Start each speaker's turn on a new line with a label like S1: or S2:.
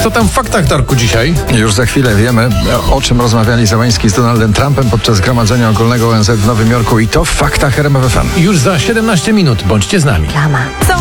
S1: Co tam w faktach, Darku, dzisiaj?
S2: Już za chwilę wiemy, o czym rozmawiali Zełański z Donaldem Trumpem podczas zgromadzenia ogólnego ONZ w Nowym Jorku i to w faktach RMF FM.
S1: Już za 17 minut. Bądźcie z nami.